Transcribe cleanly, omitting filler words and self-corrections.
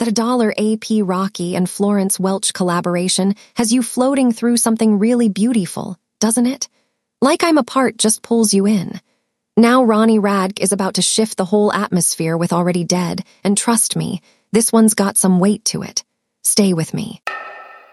That $1 AP Rocky and Florence Welch collaboration has you floating through something really beautiful, doesn't it? Like I'm a Part just pulls you in. Now Ronnie Radke is about to shift the whole atmosphere with Already Dead, and trust me, this one's got some weight to it. Stay with me.